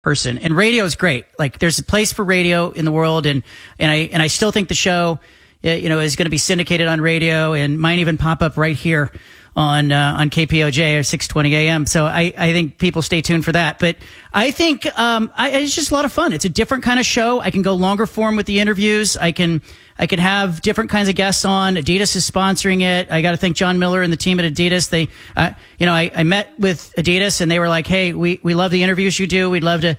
person, and radio is great. Like, there's a place for radio in the world, and I still think the show, is going to be syndicated on radio and might even pop up right here on KPOJ or 620 AM. So I think people stay tuned for that. But I think it's just a lot of fun. It's a different kind of show. I can go longer form with the interviews. I can have different kinds of guests on. Adidas is sponsoring it. I got to thank John Miller and the team at Adidas. They, I met with Adidas and they were like, "Hey, we love the interviews you do. We'd love to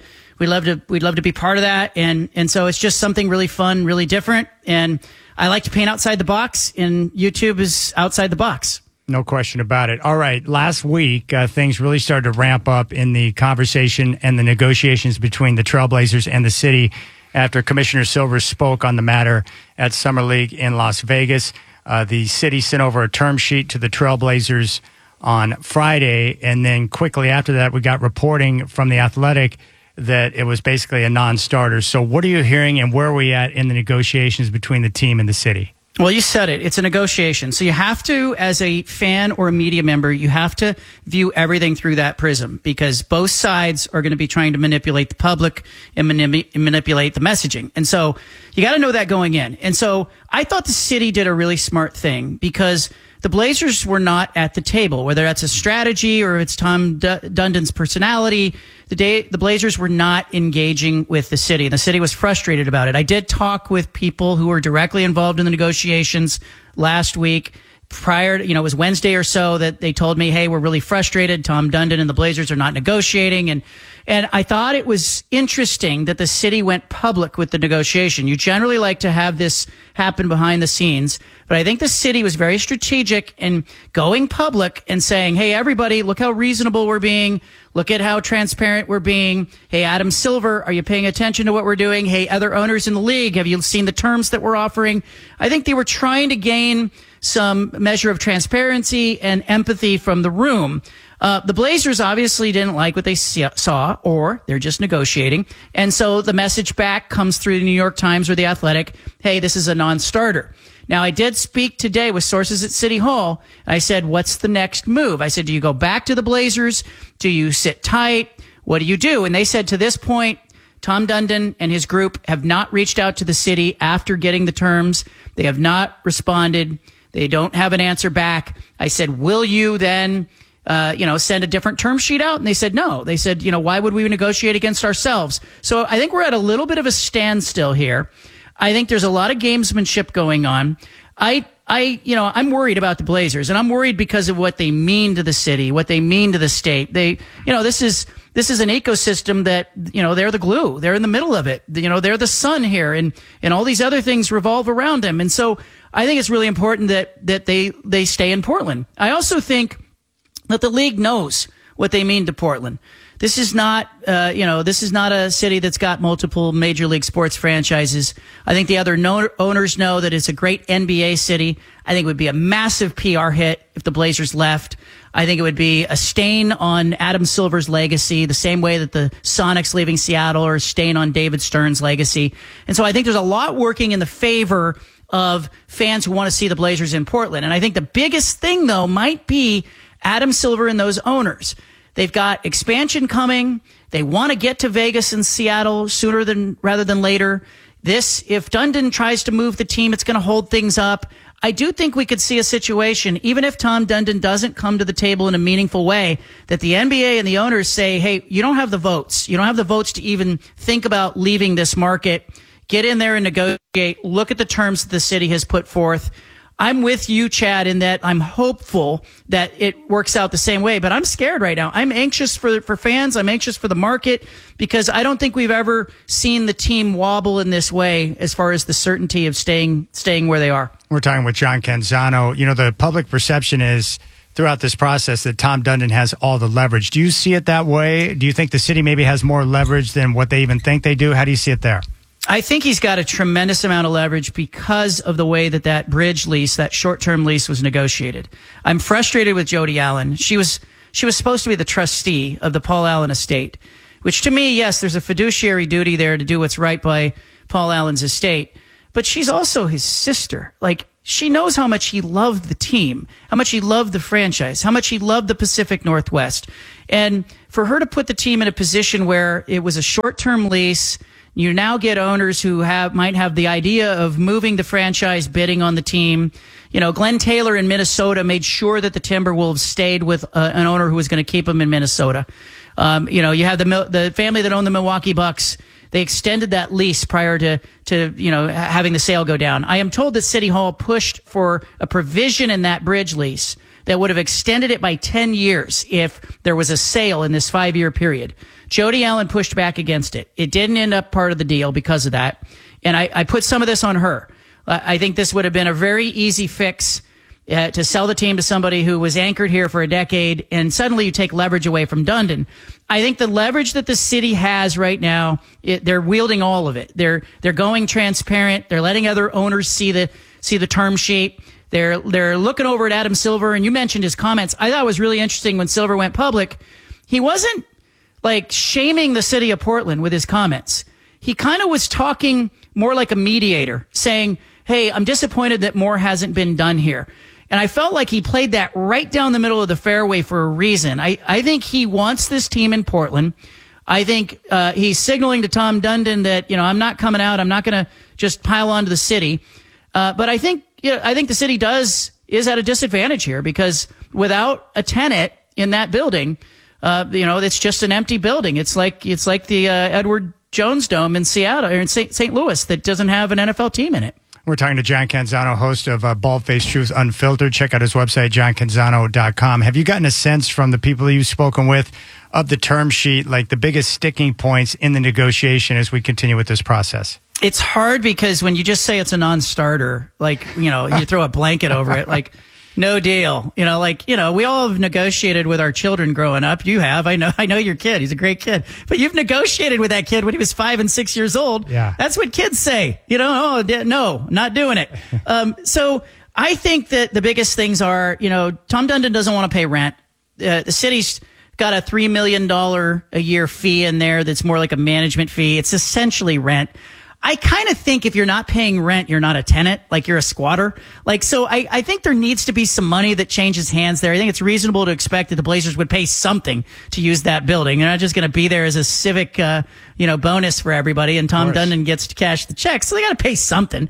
be part of that." And so it's just something really fun, really different. And I like to paint outside the box, and YouTube is outside the box. No question about it. All right. Last week, things really started to ramp up in the conversation and the negotiations between the Trailblazers and the city after Commissioner Silver spoke on the matter at Summer League in Las Vegas. The city sent over a term sheet to the Trailblazers on Friday, and then quickly after that, we got reporting from The Athletic that it was basically a non-starter. So what are you hearing, and where are we at in the negotiations between the team and the city? Well, you said it. It's a negotiation. So you have to, as a fan or a media member, you have to view everything through that prism, because both sides are going to be trying to manipulate the public and manipulate the messaging. And so you got to know that going in. And so I thought the city did a really smart thing, because the Blazers were not at the table, whether that's a strategy or it's Tom Dundon's personality. The Blazers were not engaging with the city. The city was frustrated about it. I did talk with people who were directly involved in the negotiations last week. Prior to, it was Wednesday or so that they told me, "Hey, we're really frustrated. Tom Dundon and the Blazers are not negotiating." And I thought it was interesting that the city went public with the negotiation. You generally like to have this happen behind the scenes, but I think the city was very strategic in going public and saying, "Hey, everybody, look how reasonable we're being. Look at how transparent we're being. Hey, Adam Silver, are you paying attention to what we're doing? Hey, other owners in the league, have you seen the terms that we're offering?" I think they were trying to gain some measure of transparency and empathy from the room. The Blazers obviously didn't like what they saw, or they're just negotiating. And so the message back comes through the New York Times or The Athletic, "Hey, this is a non-starter." Now, I did speak today with sources at City Hall. I said, "What's the next move?" I said, "Do you go back to the Blazers? Do you sit tight? What do you do?" And they said, to this point, Tom Dundon and his group have not reached out to the city after getting the terms. They have not responded. They don't have an answer back. I said, "Will you then send a different term sheet out?" And they said no. They said, "Why would we negotiate against ourselves?" So I think we're at a little bit of a standstill here. I think there's a lot of gamesmanship going on. I'm worried about the Blazers, and I'm worried because of what they mean to the city, what they mean to the state. This is an ecosystem that, they're the glue. They're in the middle of it. They're the sun here, and all these other things revolve around them. And so I think it's really important that they stay in Portland. I also think that the league knows what they mean to Portland. This is not a city that's got multiple major league sports franchises. I think the other owners know that it's a great NBA city. I think it would be a massive PR hit if the Blazers left. I think it would be a stain on Adam Silver's legacy, the same way that the Sonics leaving Seattle are a stain on David Stern's legacy. And so I think there's a lot working in the favor of fans who want to see the Blazers in Portland. And I think the biggest thing, though, might be Adam Silver and those owners. They've got expansion coming. They want to get to Vegas and Seattle rather than later. If Dundon tries to move the team, it's going to hold things up. I do think we could see a situation, even if Tom Dundon doesn't come to the table in a meaningful way, that the NBA and the owners say, "Hey, you don't have the votes. You don't have the votes to even think about leaving this market. Get in there and negotiate. Look at the terms that the city has put forth." I'm with you, Chad, in that I'm hopeful that it works out the same way, but I'm scared right now. I'm anxious for fans. I'm anxious for the market, because I don't think we've ever seen the team wobble in this way as far as the certainty of staying where they are. We're talking with John Canzano. The public perception is throughout this process that Tom Dundon has all the leverage. Do you see it that way? Do you think the city maybe has more leverage than what they even think they do? How do you see it there? I think he's got a tremendous amount of leverage because of the way that bridge lease, that short-term lease, was negotiated. I'm frustrated with Jody Allen. She was supposed to be the trustee of the Paul Allen estate, which to me, yes, there's a fiduciary duty there to do what's right by Paul Allen's estate, but she's also his sister. Like, she knows how much he loved the team, how much he loved the franchise, how much he loved the Pacific Northwest. And for her to put the team in a position where it was a short-term lease, you now get owners who might have the idea of moving the franchise, bidding on the team. You know, Glenn Taylor in Minnesota made sure that the Timberwolves stayed with an owner who was going to keep them in Minnesota. You know, you have the family that owned the Milwaukee Bucks. They extended that lease prior to having the sale go down. I am told that City Hall pushed for a provision in that bridge lease that would have extended it by 10 years if there was a sale in this 5-year period. Jody Allen pushed back against it. It didn't end up part of the deal because of that. And I put some of this on her. I think this would have been a very easy fix to sell the team to somebody who was anchored here for a decade, and suddenly you take leverage away from Dundon. I think the leverage that the city has right now, they're wielding all of it. They're going transparent. They're letting other owners see the term sheet. They're looking over at Adam Silver, and you mentioned his comments. I thought it was really interesting when Silver went public. He wasn't like shaming the city of Portland with his comments. He kind of was talking more like a mediator, saying, hey, I'm disappointed that more hasn't been done here. And I felt like he played that right down the middle of the fairway for a reason. I think he wants this team in Portland. I think he's signaling to Tom Dundon that, you know, I'm not coming out. I'm not going to just pile onto the city. But I think the city is at a disadvantage here because without a tenant in that building, it's just an empty building. It's like the Edward Jones Dome in Seattle or in St. Louis that doesn't have an NFL team in it. We're talking to John Canzano, host of Bald-Faced Truth Unfiltered. Check out his website, johncanzano.com. Have you gotten a sense from the people you've spoken with of the term sheet, like the biggest sticking points in the negotiation as we continue with this process? It's hard because when you just say it's a non-starter, like, you know, you throw a blanket over it, like, no deal. You know, like, you know, we all have negotiated with our children growing up. You have. I know your kid. He's a great kid. But you've negotiated with that kid when he was 5 and 6 years old. Yeah. That's what kids say. You know, no, not doing it. So I think that the biggest things are, you know, Tom Dundon doesn't want to pay rent. The city's got a $3 million a year fee in there that's more like a management fee. It's essentially rent. I kind of think if you're not paying rent, you're not a tenant, like you're a squatter. Like, so I think there needs to be some money that changes hands there. I think it's reasonable to expect that the Blazers would pay something to use that building. They're not just going to be there as a civic, bonus for everybody, and Tom Dundon gets to cash the check. So they got to pay something.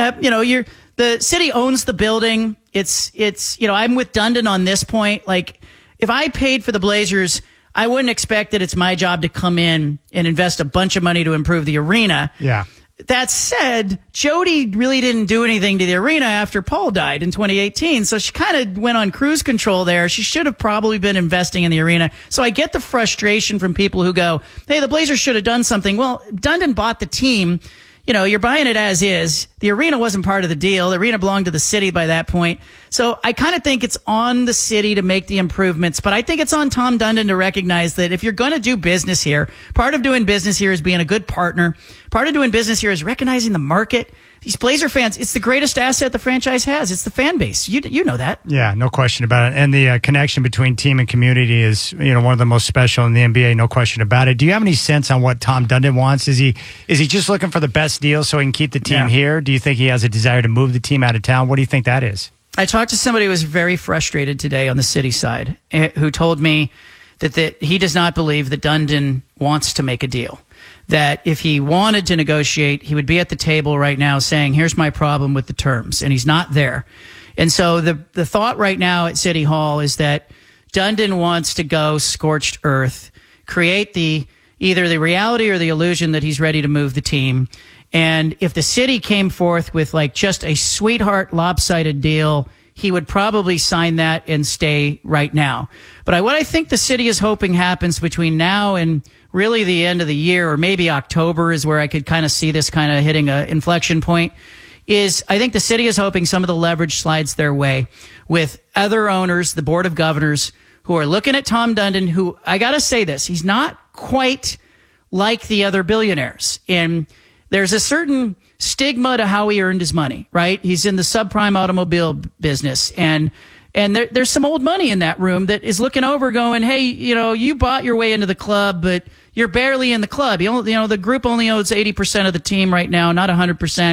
The city owns the building. It's I'm with Dundon on this point. Like, if I paid for the Blazers, I wouldn't expect that it's my job to come in and invest a bunch of money to improve the arena. Yeah. That said, Jody really didn't do anything to the arena after Paul died in 2018. So she kind of went on cruise control there. She should have probably been investing in the arena. So I get the frustration from people who go, hey, the Blazers should have done something. Well, Dundon bought the team. You know, you're buying it as is. The arena wasn't part of the deal. The arena belonged to the city by that point. So I kind of think it's on the city to make the improvements, but I think it's on Tom Dundon to recognize that if you're going to do business here, part of doing business here is being a good partner. Part of doing business here is recognizing the market. These Blazer fans, it's the greatest asset the franchise has. It's the fan base. You know that. Yeah, no question about it. And the connection between team and community is, one of the most special in the NBA, no question about it. Do you have any sense on what Tom Dundon wants? Is he just looking for the best deal so he can keep the team here? Do you think he has a desire to move the team out of town? What do you think that is? I talked to somebody who was very frustrated today on the city side, who told me that he does not believe that Dundon wants to make a deal. That if he wanted to negotiate, he would be at the table right now saying, here's my problem with the terms, and he's not there. And so the thought right now at City Hall is that Dundon wants to go scorched earth, create either the reality or the illusion that he's ready to move the team. And if the city came forth with like just a sweetheart lopsided deal, he would probably sign that and stay right now. But what I think the city is hoping happens between now and really the end of the year, or maybe October is where I could kind of see this kind of hitting an inflection point, is I think the city is hoping some of the leverage slides their way with other owners, the Board of Governors, who are looking at Tom Dundon, who, I got to say this, he's not quite like the other billionaires. And there's a certain stigma to how he earned his money, right? He's in the subprime automobile business, and there's some old money in that room that is looking over going, hey, you bought your way into the club, but you're barely in the club. The group only owns 80% of the team right now, not 100%.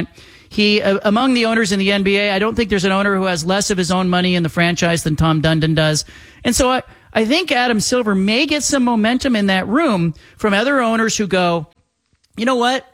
Among the owners in the NBA, I don't think there's an owner who has less of his own money in the franchise than Tom Dundon does. And so I think Adam Silver may get some momentum in that room from other owners who go, you know what?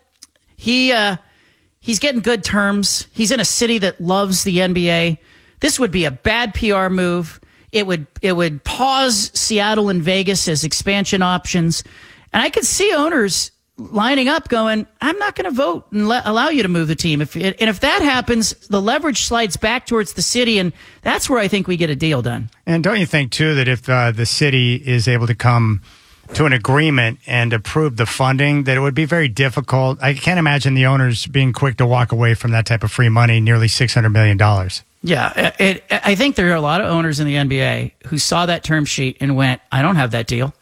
He's getting good terms. He's in a city that loves the NBA. This would be a bad PR move. It would pause Seattle and Vegas as expansion options. And I could see owners lining up going, I'm not going to vote and allow you to move the team. If that happens, the leverage slides back towards the city, and that's where I think we get a deal done. And don't you think, too, that if the city is able to come to an agreement and approve the funding, that it would be very difficult? I can't imagine the owners being quick to walk away from that type of free money, nearly $600 million. Yeah, I think there are a lot of owners in the NBA who saw that term sheet and went, I don't have that deal.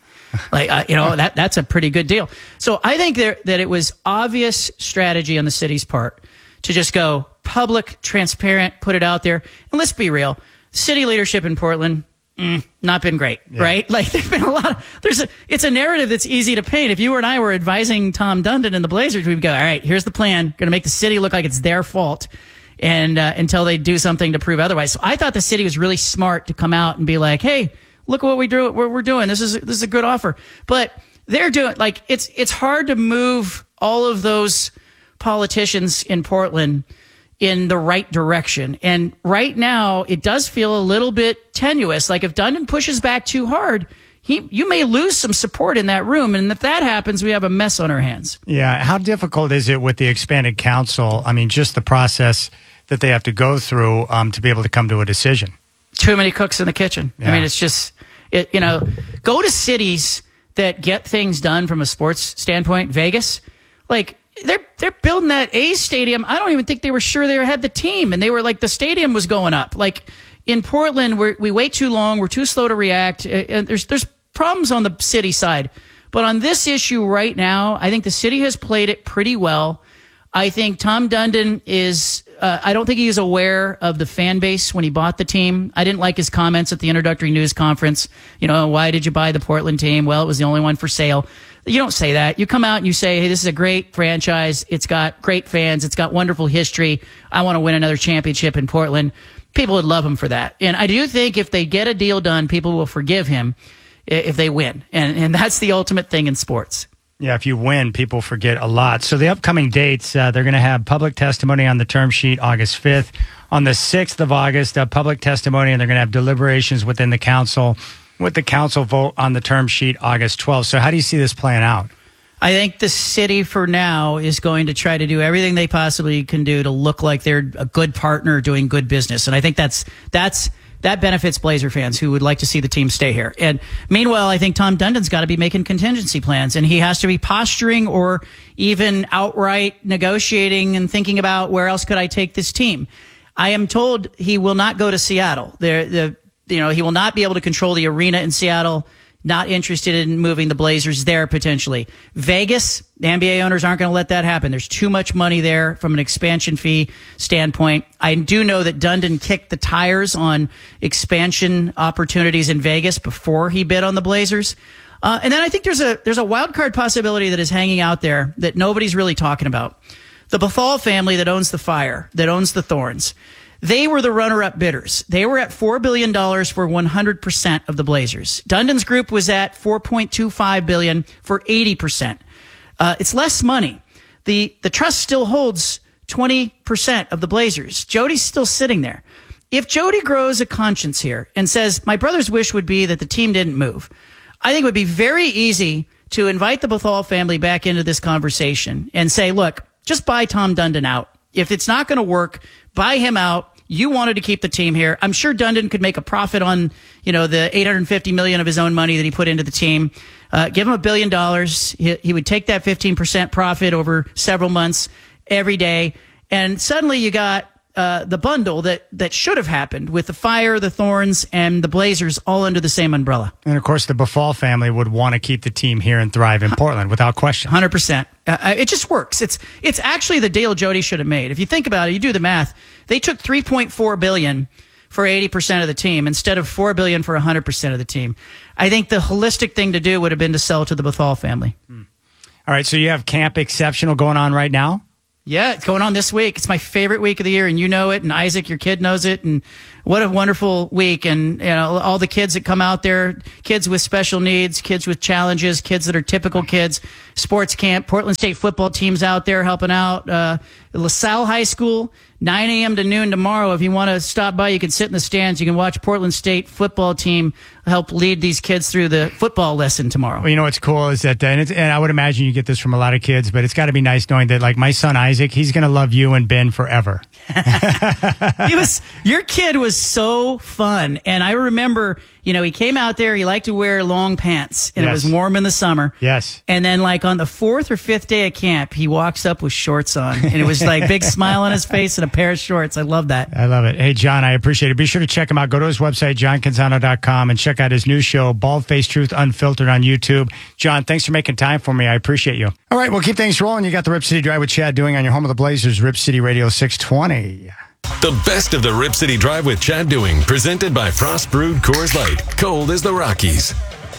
That's a pretty good deal. So I think that it was obvious strategy on the city's part to just go public, transparent, put it out there. And let's be real, city leadership in Portland, not been great, right? Like there's been it's a narrative that's easy to paint. If you and I were advising Tom Dundon and the Blazers, we'd go, all right, here's the plan. Going to make the city look like it's their fault. And until they do something to prove otherwise. So I thought the city was really smart to come out and be like, hey, look at what we're doing. This is a good offer. But they're doing, like, it's hard to move all of those politicians in Portland in the right direction. And right now it does feel a little bit tenuous. Like if Dundon pushes back too hard, you may lose some support in that room. And if that happens, we have a mess on our hands. Yeah. How difficult is it with the expanded council? I mean, just the process that they have to go through to be able to come to a decision. Too many cooks in the kitchen. Yeah. I mean, it's just, go to cities that get things done from a sports standpoint. Vegas, like they're building that A's stadium. I don't even think they were sure they had the team, and they were like, the stadium was going up. Like in Portland, we wait too long. We're too slow to react. And there's problems on the city side, but on this issue right now, I think the city has played it pretty well. I think Tom Dundon is, I don't think he is aware of the fan base when he bought the team. I didn't like his comments at the introductory news conference. Why did you buy the Portland team? Well, it was the only one for sale. You don't say that. You come out and you say, hey, this is a great franchise. It's got great fans. It's got wonderful history. I want to win another championship in Portland. People would love him for that. And I do think if they get a deal done, people will forgive him if they win. And that's the ultimate thing in sports. Yeah, if you win, people forget a lot. So the upcoming dates, they're going to have public testimony on the term sheet August 5th. On the 6th of August, public testimony, and they're going to have deliberations within the council, with the council vote on the term sheet August 12th. So how do you see this playing out? I think the city for now is going to try to do everything they possibly can do to look like they're a good partner doing good business. And I think that benefits Blazer fans who would like to see the team stay here. And meanwhile, I think Tom Dundon's got to be making contingency plans, and he has to be posturing or even outright negotiating and thinking about where else could I take this team. I am told he will not go to Seattle. He will not be able to control the arena in Seattle. Not interested in moving the Blazers there potentially. Vegas, the NBA owners aren't going to let that happen. There's too much money there from an expansion fee standpoint. I do know that Dundon kicked the tires on expansion opportunities in Vegas before he bid on the Blazers. And then I think there's a wild card possibility that is hanging out there that nobody's really talking about. The Bethal family that owns the Fire, that owns the Thorns. They were the runner-up bidders. They were at $4 billion for 100% of the Blazers. Dundon's group was at $4.25 billion for 80%. It's less money. The trust still holds 20% of the Blazers. Jody's still sitting there. If Jody grows a conscience here and says, my brother's wish would be that the team didn't move, I think it would be very easy to invite the Bethal family back into this conversation and say, look, just buy Tom Dundon out. If it's not going to work, buy him out. You wanted to keep the team here. I'm sure Dundon could make a profit on, the $850 million of his own money that he put into the team. Give him $1 billion. He would take that 15% profit over several months every day. And suddenly you got the bundle that should have happened with the Fire, the Thorns, and the Blazers all under the same umbrella. And, of course, the Bethal family would want to keep the team here and thrive in Portland without question. 100%. It just works. It's actually the deal Jody should have made. If you think about it, you do the math. They took $3.4 billion for 80% of the team instead of $4 billion for 100% of the team. I think the holistic thing to do would have been to sell to the Bethal family. All right, so you have Camp Exceptional going on right now? Yeah, it's going on this week. It's my favorite week of the year, and you know it, and Isaac, your kid, knows it, and what a wonderful week. And all the kids that come out there, kids with special needs, kids with challenges, kids that are typical kids, sports camp, Portland State football teams out there helping out, LaSalle High School, 9 a.m. to noon tomorrow. If you want to stop by, you can sit in the stands. You can watch Portland State football team help lead these kids through the football lesson tomorrow. Well, what's cool is that, and I would imagine you get this from a lot of kids, but it's got to be nice knowing that, like, my son Isaac, he's going to love you and Ben forever. Your kid was so fun. And I remember, he came out there, he liked to wear long pants, and It was warm in the summer. Yes. And then, like, on the 4th or 5th day of camp, he walks up with shorts on, and it was like big smile on his face and a pair of shorts. I love that. I love it. Hey, John, I appreciate it. Be sure to check him out. Go to his website, johncanzano.com, and check out his new show, Bald Face Truth Unfiltered, on YouTube. John, thanks for making time for me. I appreciate you. All right, we'll keep things rolling. You got the Rip City Drive with Chad Doing on your home of the Blazers, Rip City Radio 620. The best of the Rip City Drive with Chad Doing, presented by Frost Brewed Coors Light, cold as the Rockies.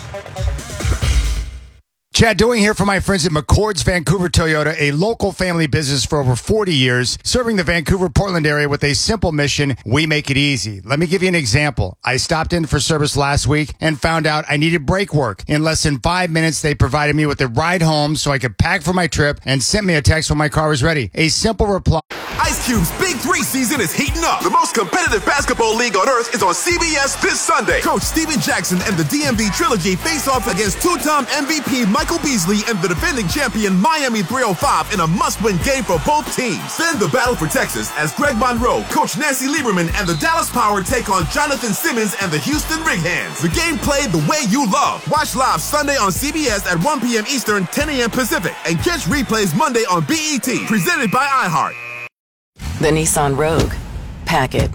Chad Doing here for my friends at McCord's Vancouver Toyota, a local family business for over 40 years, serving the Vancouver-Portland area with a simple mission: we make it easy. Let me give you an example. I stopped in for service last week and found out I needed brake work. In less than 5 minutes, they provided me with a ride home so I could pack for my trip and sent me a text when my car was ready. A simple reply. Ice Cube's Big 3 season is heating up. The most competitive basketball league on earth is on CBS this Sunday. Coach Steven Jackson and the DMV Trilogy face off against two-time MVP Michael Beasley and the defending champion Miami 305 in a must-win game for both teams. Then the battle for Texas as Greg Monroe, Coach Nancy Lieberman, and the Dallas Power take on Jonathan Simmons and the Houston Rig-Hands. The game played the way you love. Watch live Sunday on CBS at 1 p.m. Eastern, 10 a.m. Pacific, and catch replays Monday on BET. Presented by iHeart. The Nissan Rogue. Pack it.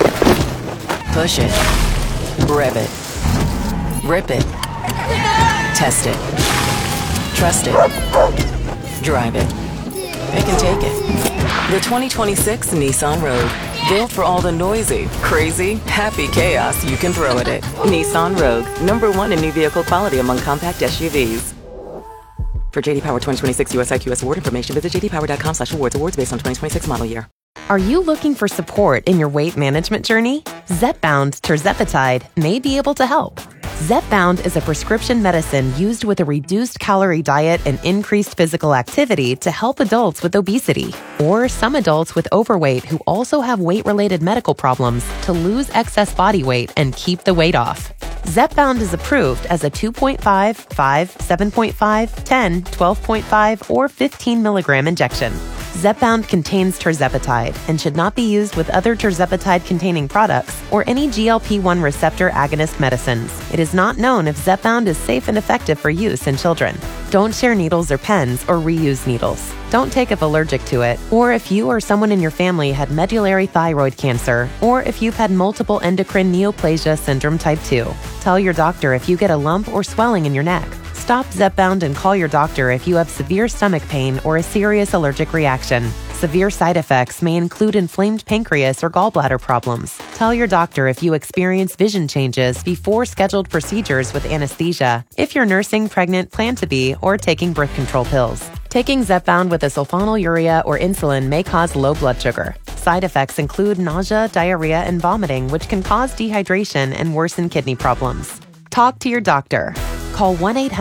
Push it. Rev it. Rip it. Test it. Trust it. Drive it. It can take it. The 2026 Nissan Rogue. Built for all the noisy, crazy, happy chaos you can throw at it. Nissan Rogue. #1 in new vehicle quality among compact SUVs. For JD Power 2026 US IQS award information, visit jdpower.com/awards. Awards based on 2026 model year. Are you looking for support in your weight management journey? Zepbound tirzepatide may be able to help. Zepbound is a prescription medicine used with a reduced calorie diet and increased physical activity to help adults with obesity or some adults with overweight who also have weight-related medical problems to lose excess body weight and keep the weight off. Zepbound is approved as a 2.5, 5, 7.5, 10, 12.5, or 15 milligram injection. Zepbound contains tirzepatide and should not be used with other tirzepatide-containing products or any GLP-1 receptor agonist medicines. It is not known if Zepbound is safe and effective for use in children. Don't share needles or pens or reuse needles. Don't take if allergic to it, or if you or someone in your family had medullary thyroid cancer, or if you've had multiple endocrine neoplasia syndrome type 2. Tell your doctor if you get a lump or swelling in your neck. Stop Zepbound and call your doctor if you have severe stomach pain or a serious allergic reaction. Severe side effects may include inflamed pancreas or gallbladder problems. Tell your doctor if you experience vision changes before scheduled procedures with anesthesia, if you're nursing, pregnant, plan to be, or taking birth control pills. Taking Zepbound with a sulfonylurea or insulin may cause low blood sugar. Side effects include nausea, diarrhea, and vomiting, which can cause dehydration and worsen kidney problems. Talk to your doctor. Call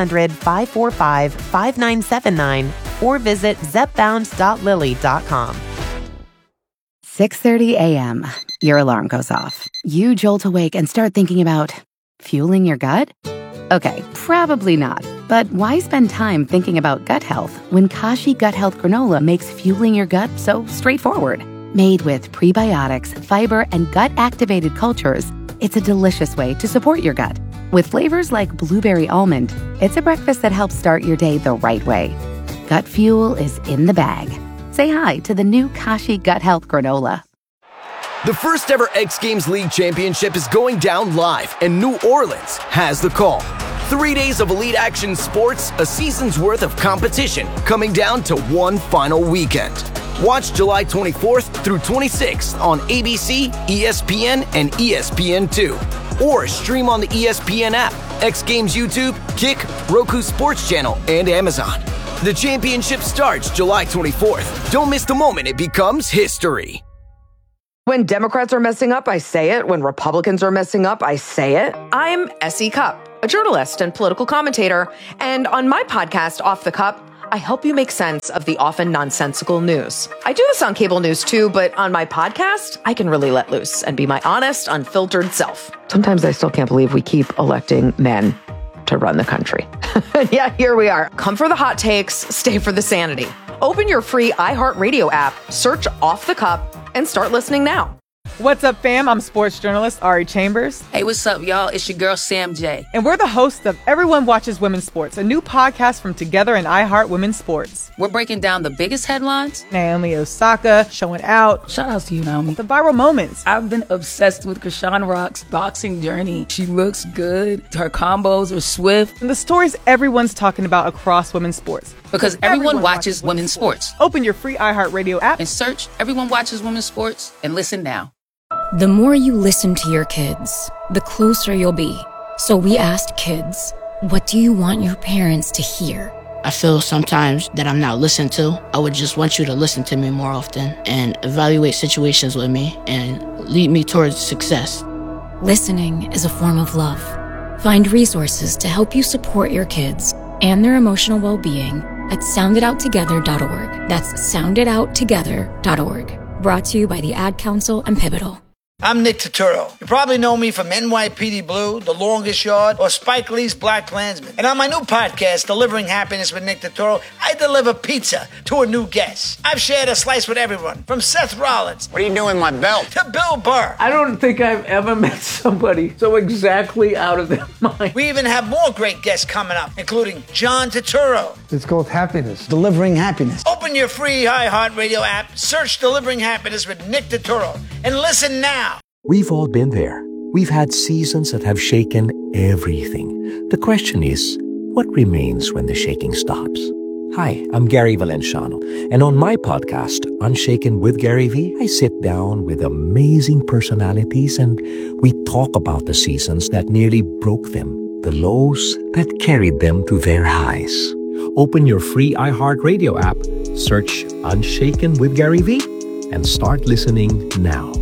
1-800-545-5979 or visit zepbound.lilly.com. 6:30 a.m. Your alarm goes off. You jolt awake and start thinking about fueling your gut? Okay, probably not. But why spend time thinking about gut health when Kashi Gut Health Granola makes fueling your gut so straightforward? Made with prebiotics, fiber, and gut-activated cultures, it's a delicious way to support your gut. With flavors like blueberry almond, it's a breakfast that helps start your day the right way. Gut fuel is in the bag. Say hi to the new Kashi Gut Health Granola. The first ever X Games League Championship is going down live, and New Orleans has the call. 3 days of elite action sports, a season's worth of competition, coming down to one final weekend. Watch July 24th through 26th on ABC, ESPN, and ESPN2. Or stream on the ESPN app, X Games YouTube, Kick, Roku Sports Channel, and Amazon. The championship starts July 24th. Don't miss the moment it becomes history. When Democrats are messing up, I say it. When Republicans are messing up, I say it. I'm S.E. Cupp, a journalist and political commentator. And on my podcast, Off the Cup, I help you make sense of the often nonsensical news. I do this on cable news too, but on my podcast, I can really let loose and be my honest, unfiltered self. Sometimes I still can't believe we keep electing men to run the country. Yeah, here we are. Come for the hot takes, stay for the sanity. Open your free iHeartRadio app, search Off the Cup, and start listening now. What's up, fam? I'm sports journalist Ari Chambers. Hey, what's up, y'all? It's your girl, Sam J. And we're the hosts of Everyone Watches Women's Sports, a new podcast from Together and iHeart Women's Sports. We're breaking down the biggest headlines. Naomi Osaka showing out. Shout out to you, Naomi. The viral moments. I've been obsessed with Krishan Rock's boxing journey. She looks good. Her combos are swift. And the stories everyone's talking about across women's sports. Because everyone watches women's sports. Open your free iHeartRadio app and search Everyone Watches Women's Sports and listen now. The more you listen to your kids, the closer you'll be. So we asked kids, what do you want your parents to hear? I feel sometimes that I'm not listened to. I would just want you to listen to me more often and evaluate situations with me and lead me towards success. Listening is a form of love. Find resources to help you support your kids and their emotional well-being at sounditouttogether.org. That's sounditouttogether.org. Brought to you by the Ad Council and Pivotal. I'm Nick Turturro. You probably know me from NYPD Blue, The Longest Yard, or Spike Lee's Black Klansman. And on my new podcast, Delivering Happiness with Nick Turturro, I deliver pizza to a new guest. I've shared a slice with everyone, from Seth Rollins. What are you doing with my belt? To Bill Burr. I don't think I've ever met somebody so exactly out of their mind. We even have more great guests coming up, including John Turturro. It's called Happiness. Delivering Happiness. Open your free iHeartRadio app, search Delivering Happiness with Nick Turturro, and listen now. We've all been there. We've had seasons that have shaken everything. The question is, what remains when the shaking stops? Hi, I'm Gary Valenciano, and on my podcast, Unshaken with Gary V, I sit down with amazing personalities and we talk about the seasons that nearly broke them, the lows that carried them to their highs. Open your free iHeartRadio app, search Unshaken with Gary V, and start listening now.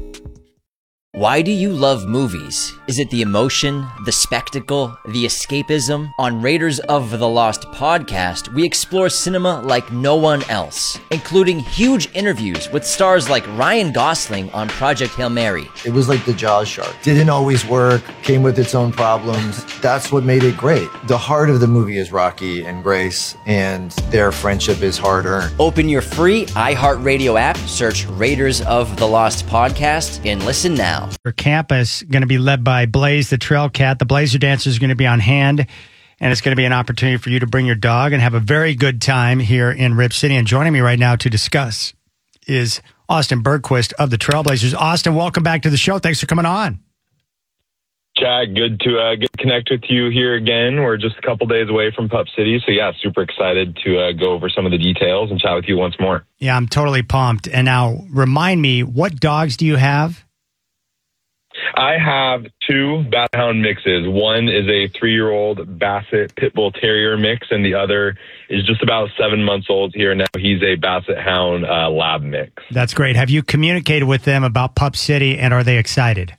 Why do you love movies? Is it the emotion, the spectacle, the escapism? On Raiders of the Lost podcast, we explore cinema like no one else, including huge interviews with stars like Ryan Gosling on Project Hail Mary. It was like the Jaws shark. Didn't always work, came with its own problems. That's what made it great. The heart of the movie is Rocky and Grace, and their friendship is hard-earned. Open your free iHeartRadio app, search Raiders of the Lost podcast, and listen now. Your campus going to be led by Blaze the Trail Cat. The Blazer Dancer is going to be on hand, and it's going to be an opportunity for you to bring your dog and have a very good time here in Rip City. And joining me right now to discuss is Austin Bergquist of the Trailblazers. Austin, welcome back to the show. Thanks for coming on. Chad, good to get connect with you here again. We're just a couple days away from Pup City, so yeah, super excited to go over some of the details and chat with you once more. Yeah, I'm totally pumped. And now, remind me, what dogs do you have? I have two Basset Hound mixes. One is a 3-year-old Basset Pit Bull Terrier mix, and the other is just about 7 months old here now. He's a Basset Hound Lab mix. That's great. Have you communicated with them about Pup City, and are they excited?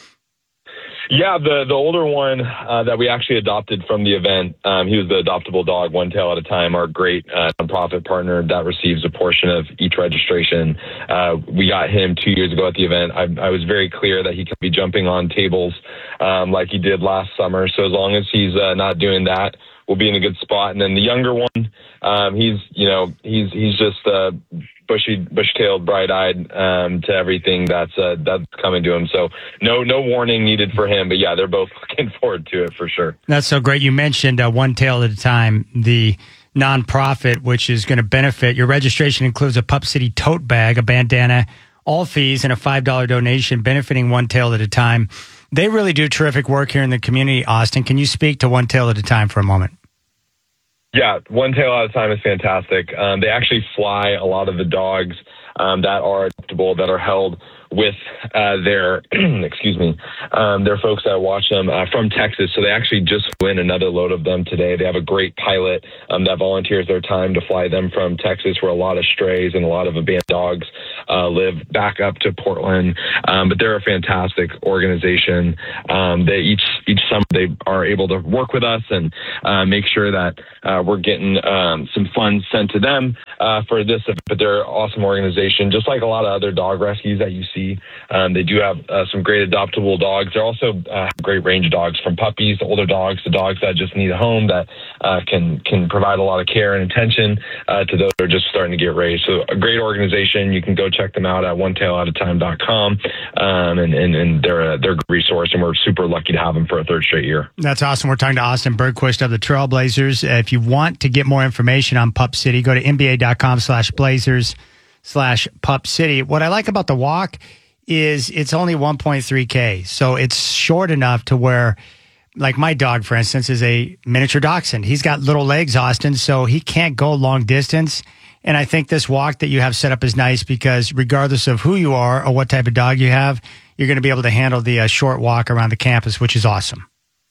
Yeah, the older one that we actually adopted from the event, he was the adoptable dog, One Tail at a Time, our great nonprofit partner that receives a portion of each registration. We got him 2 years ago at the event. I was very clear that he could be jumping on tables like he did last summer. So as long as he's not doing that, we'll be in a good spot. And then the younger one, he's just bush-tailed, bright-eyed to everything that's coming to him. So no warning needed for him. But yeah, they're both looking forward to it for sure. That's so great. You mentioned One Tail at a Time, the nonprofit, which is going to benefit. Your registration includes a Pup City tote bag, a bandana, all fees, and a $5 donation benefiting One Tail at a Time. They really do terrific work here in the community, Austin. Can you speak to One Tail at a Time for a moment? Yeah, One Tail at a Time is fantastic. They actually fly a lot of the dogs that are adoptable, that are held with their their folks that watch them from Texas. So they actually just win another load of them today. They have a great pilot that volunteers their time to fly them from Texas, where a lot of strays and a lot of abandoned dogs live, back up to Portland. But they're a fantastic organization. They each summer they are able to work with us and make sure that we're getting some funds sent to them for this. But they're an awesome organization, just like a lot of other dog rescues that you see. They do have some great adoptable dogs. They're also great range of dogs, from puppies to older dogs to dogs that just need a home that can provide a lot of care and attention to those that are just starting to get raised. So a great organization. You can go check them out at onetailatatime.com, and they're a good resource, and we're super lucky to have them for a third straight year. That's awesome. We're talking to Austin Bergquist of the Trailblazers. If you want to get more information on Pup City, go to nba.com/blazers/Pup City. What I like about the walk is it's only 1.3K. So it's short enough to where, like my dog, for instance, is a miniature dachshund. He's got little legs, Austin, so he can't go long distance. And I think this walk that you have set up is nice because regardless of who you are or what type of dog you have, you're going to be able to handle the short walk around the campus, which is awesome.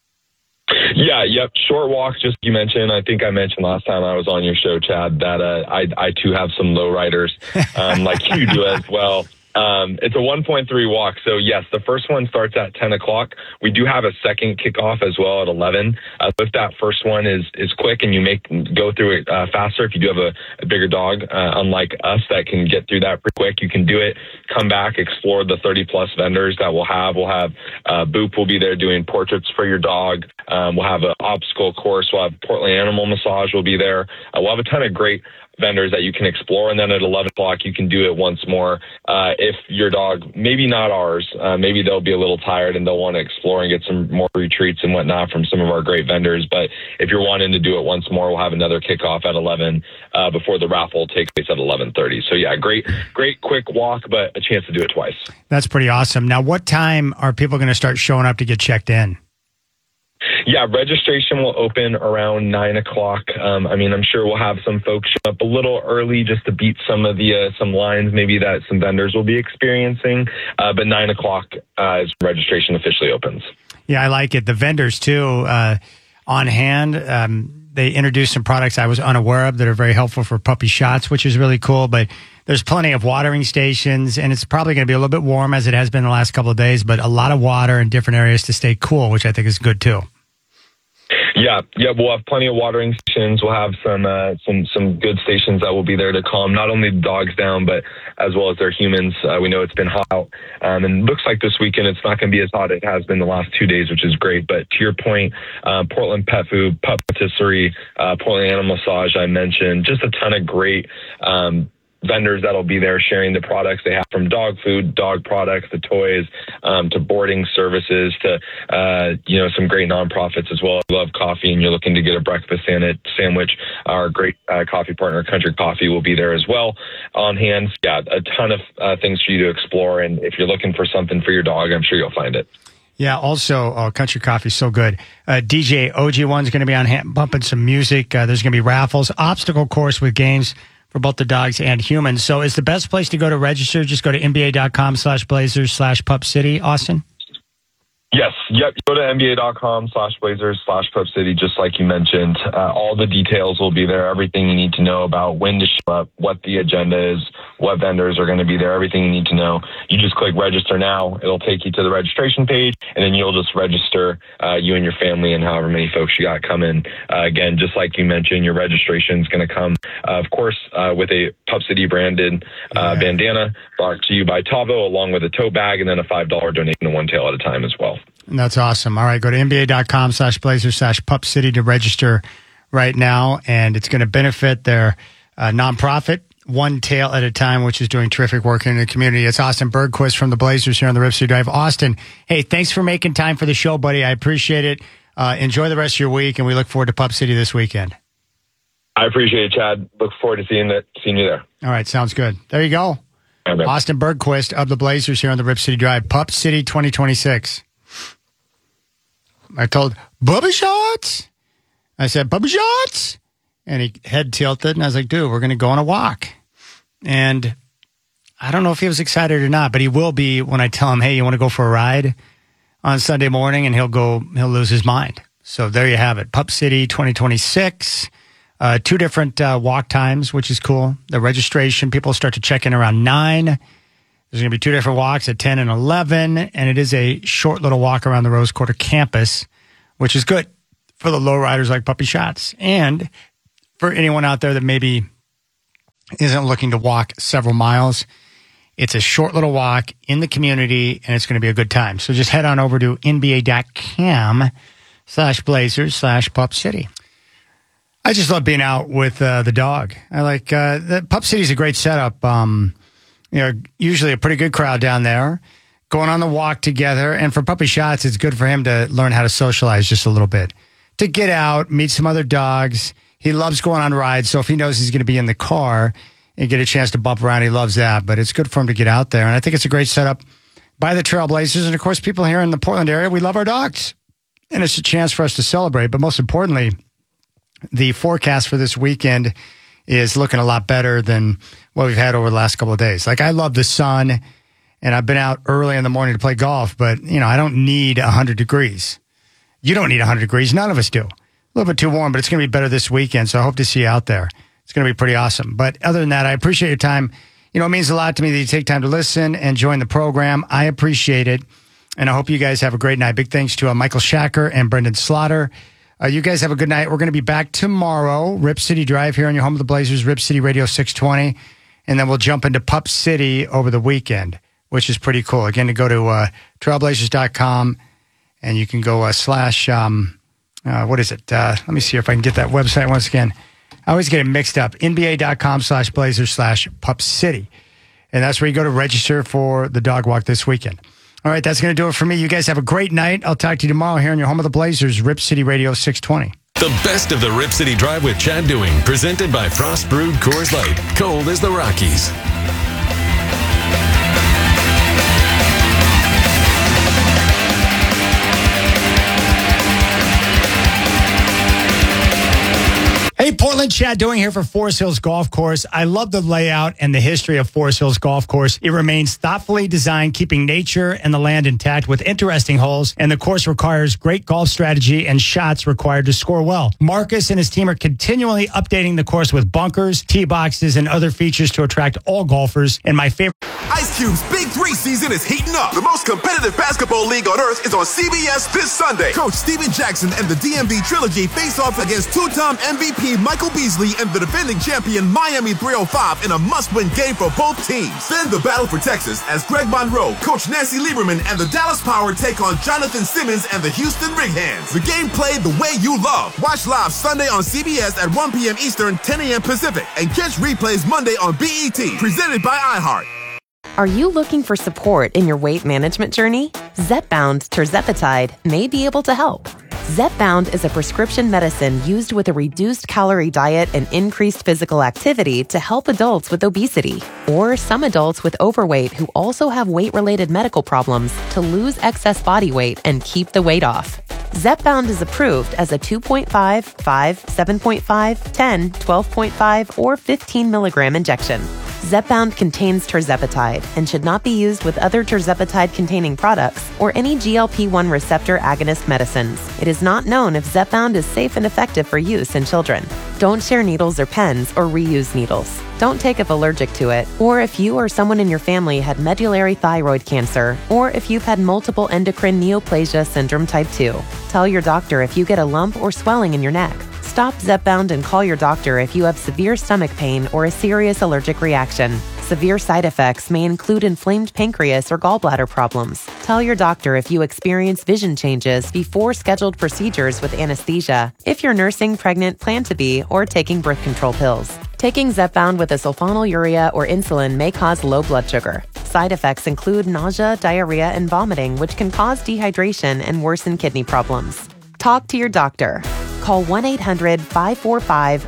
Yeah, yep. Short walks, just you mentioned. I think I mentioned last time I was on your show, Chad, that I too have some low riders like you do as well. It's a 1.3 walk. So yes, the first one starts at 10 o'clock. We do have a second kickoff as well at 11. If that first one is quick and you go through it faster, if you do have a bigger dog, unlike us that can get through that pretty quick, you can do it, come back, explore the 30 plus vendors that we'll have. Boop will be there doing portraits for your dog. We'll have an obstacle course. We'll have Portland Animal Massage will be there. We'll have a ton of great vendors that you can explore, and then at 11 o'clock you can do it once more. If your dog, maybe not ours, maybe they'll be a little tired and they'll want to explore and get some more retreats and whatnot from some of our great vendors. But if you're wanting to do it once more, we'll have another kickoff at 11 before the raffle takes place at 11:30. So yeah, great quick walk, but a chance to do it twice. That's pretty awesome. Now, what time are people going to start showing up to get checked in? Yeah, registration will open around 9 o'clock. I'm sure we'll have some folks show up a little early just to beat some of the some lines maybe that some vendors will be experiencing. But 9 o'clock is when registration officially opens. Yeah, I like it. The vendors, too, on hand. They introduced some products I was unaware of that are very helpful for puppy shots, which is really cool. But there's plenty of watering stations, and it's probably going to be a little bit warm as it has been the last couple of days, but a lot of water in different areas to stay cool, which I think is good, too. Yeah, we'll have plenty of watering stations. We'll have some good stations that will be there to calm not only the dogs down, but as well as their humans. We know it's been hot out, and it looks like this weekend it's not going to be as hot as it has been the last 2 days, which is great. But to your point, Portland Pet Food, Pup Patisserie, Portland Animal Massage, I mentioned, just a ton of great vendors that'll be there sharing the products they have, from dog food, dog products, to toys, to boarding services, to some great nonprofits as well. I love coffee, and you're looking to get a breakfast sandwich. Our great coffee partner, Country Coffee, will be there as well on hand. Yeah, a ton of things for you to explore, and if you're looking for something for your dog, I'm sure you'll find it. Yeah, also, Country Coffee is so good. DJ OG1's going to be on hand bumping some music. There's going to be raffles, obstacle course with games for both the dogs and humans. So is the best place to go to register just go to nba.com/blazers/Pup City, Austin? Yes. Yep. Go to nba.com/blazers/Pup City, just like you mentioned. All the details will be there. Everything you need to know about when to show up, what the agenda is, what vendors are going to be there, everything you need to know. You just click register now. It'll take you to the registration page, and then you'll just register you and your family and however many folks you got coming. Again, just like you mentioned, your registration is going to come, of course, with a Pup City branded bandana brought to you by Tavo, along with a tote bag, and then a $5 donation to One Tail at a Time as well. That's awesome. All right, go to nba.com/blazers/Pup City to register right now, and it's going to benefit their nonprofit, One Tail at a Time, which is doing terrific work in the community. It's Austin Bergquist from the Blazers here on the Rip City Drive. Austin, hey, thanks for making time for the show, buddy. I appreciate it. Enjoy the rest of your week, and we look forward to Pup City this weekend. I appreciate it, Chad. Look forward to seeing you there. All right, sounds good. There you go. Okay. Austin Bergquist of the Blazers here on the Rip City Drive. Pup City 2026. I told Bubba Shots. I said, Bubba Shots. And he head tilted, and I was like, dude, we're going to go on a walk. And I don't know if he was excited or not, but he will be when I tell him, hey, you want to go for a ride on Sunday morning? And he'll lose his mind. So there you have it. Pup City 2026. 2 different walk times, which is cool. The registration, people start to check in around 9. There's going to be 2 different walks at 10 and 11. And it is a short little walk around the Rose Quarter campus, which is good for the lowriders like Puppy Shots. And for anyone out there that maybe isn't looking to walk several miles, it's a short little walk in the community, and it's going to be a good time. So just head on over to nba.com/Blazers/Pup City. I just love being out with the dog. I like the Pup City's a great setup. Usually a pretty good crowd down there going on the walk together. And for Puppy Shots, it's good for him to learn how to socialize just a little bit, to get out, meet some other dogs. He loves going on rides. So if he knows he's going to be in the car and get a chance to bump around, he loves that. But it's good for him to get out there. And I think it's a great setup by the Trailblazers. And of course, people here in the Portland area, we love our dogs. And it's a chance for us to celebrate. But most importantly, the forecast for this weekend is looking a lot better than what we've had over the last couple of days. Like, I love the sun, and I've been out early in the morning to play golf, but, I don't need 100 degrees. You don't need 100 degrees. None of us do. A little bit too warm, but it's going to be better this weekend, so I hope to see you out there. It's going to be pretty awesome. But other than that, I appreciate your time. It means a lot to me that you take time to listen and join the program. I appreciate it, and I hope you guys have a great night. Big thanks to Michael Shacker and Brendan Slaughter. You guys have a good night. We're going to be back tomorrow, Rip City Drive here on your home of the Blazers, Rip City Radio 620. And then we'll jump into Pup City over the weekend, which is pretty cool. Again, to go to trailblazers.com, and you can go what is it? Let me see if I can get that website once again. I always get it mixed up. nba.com/blazers/Pup City. And that's where you go to register for the dog walk this weekend. All right, that's going to do it for me. You guys have a great night. I'll talk to you tomorrow here on your home of the Blazers, Rip City Radio 620. The best of the Rip City Drive with Chad Doing, presented by Frost Brewed Coors Light, cold as the Rockies. Hey, Portland, Chad Doing here for Forest Hills Golf Course. I love the layout and the history of Forest Hills Golf Course. It remains thoughtfully designed, keeping nature and the land intact with interesting holes, and the course requires great golf strategy and shots required to score well. Marcus and his team are continually updating the course with bunkers, tee boxes, and other features to attract all golfers. And my favorite... Ice Cube's Big 3 season is heating up. The most competitive basketball league on earth is on CBS this Sunday. Coach Steven Jackson and the DMV Trilogy face off against 2-time MVP Michael Beasley and the defending champion Miami 305 in a must-win game for both teams. Then the battle for Texas as Greg Monroe, Coach Nancy Lieberman, and the Dallas Power take on Jonathan Simmons and the Houston Rig Hands. The game played the way you love. Watch live Sunday on CBS at 1 p.m. Eastern, 10 a.m. Pacific, and catch replays Monday on BET, presented by iHeart. Are you looking for support in your weight management journey? Zepbound Tirzepatide may be able to help. Zepbound is a prescription medicine used with a reduced calorie diet and increased physical activity to help adults with obesity, or some adults with overweight who also have weight-related medical problems to lose excess body weight and keep the weight off. Zepbound is approved as a 2.5, 5, 7.5, 10, 12.5, or 15 milligram injection. Zepbound contains tirzepatide and should not be used with other tirzepatide-containing products or any GLP-1 receptor agonist medicines. It is not known if Zepbound is safe and effective for use in children. Don't share needles or pens or reuse needles. Don't take if allergic to it, or if you or someone in your family had medullary thyroid cancer, or if you've had multiple endocrine neoplasia syndrome type 2. Tell your doctor if you get a lump or swelling in your neck. Stop Zepbound and call your doctor if you have severe stomach pain or a serious allergic reaction. Severe side effects may include inflamed pancreas or gallbladder problems. Tell your doctor if you experience vision changes before scheduled procedures with anesthesia, if you're nursing, pregnant, plan to be, or taking birth control pills. Taking Zepbound with a sulfonylurea or insulin may cause low blood sugar. Side effects include nausea, diarrhea, and vomiting, which can cause dehydration and worsen kidney problems. Talk to your doctor. Call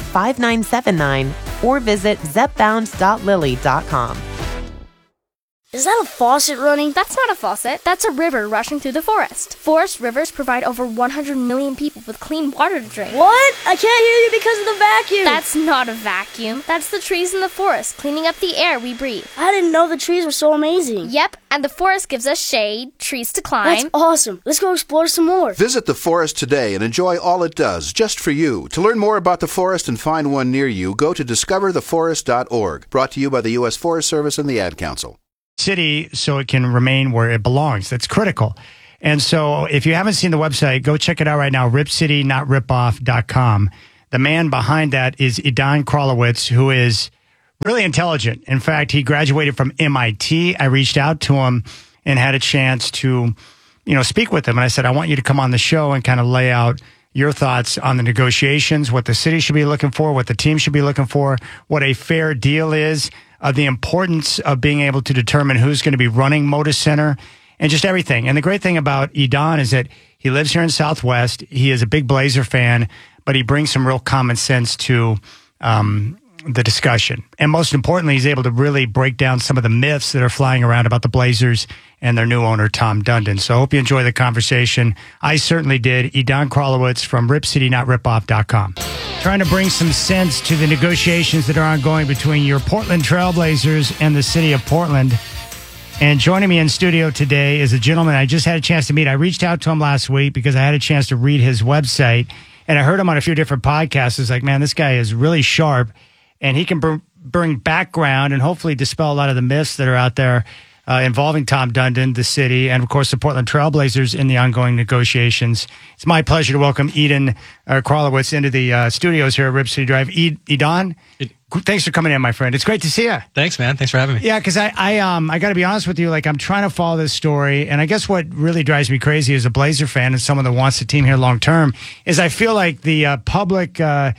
1-800-545-5979 or visit zepbound.lilly.com. Is that a faucet running? That's not a faucet. That's a river rushing through the forest. Forest rivers provide over 100 million people with clean water to drink. What? I can't hear you because of the vacuum. That's not a vacuum. That's the trees in the forest cleaning up the air we breathe. I didn't know the trees were so amazing. Yep, and the forest gives us shade, trees to climb. That's awesome. Let's go explore some more. Visit the forest today and enjoy all it does, just for you. To learn more about the forest and find one near you, go to discovertheforest.org. Brought to you by the U.S. Forest Service and the Ad Council. City, so it can remain where it belongs. That's critical. And so if you haven't seen the website, go check it out right now, ripcitynotripoff.com. The man behind that is Idan Krolowitz, who is really intelligent. In fact, he graduated from MIT. I reached out to him and had a chance to, speak with him. And I said, I want you to come on the show and kind of lay out your thoughts on the negotiations, what the city should be looking for, what the team should be looking for, what a fair deal is, the importance of being able to determine who's going to be running Moda Center, and just everything. And the great thing about Idan is that he lives here in Southwest. He is a big Blazer fan, but he brings some real common sense to the discussion. And most importantly, he's able to really break down some of the myths that are flying around about the Blazers and their new owner, Tom Dundon. So I hope you enjoy the conversation. I certainly did. Idan Krolowitz from ripcitynotripoff.com. Trying to bring some sense to the negotiations that are ongoing between your Portland Trailblazers and the city of Portland. And joining me in studio today is a gentleman I just had a chance to meet. I reached out to him last week because I had a chance to read his website, and I heard him on a few different podcasts. It's like, man, this guy is really sharp, and he can bring background and hopefully dispel a lot of the myths that are out there involving Tom Dundon, the city, and, of course, the Portland Trailblazers in the ongoing negotiations. It's my pleasure to welcome Idan Krolowitz into the studios here at Rip City Drive. Idan, thanks for coming in, my friend. It's great to see you. Thanks, man. Thanks for having me. Yeah, because I got to be honest with you. Like, I'm trying to follow this story, and I guess what really drives me crazy as a Blazer fan and someone that wants the team here long term is I feel like the public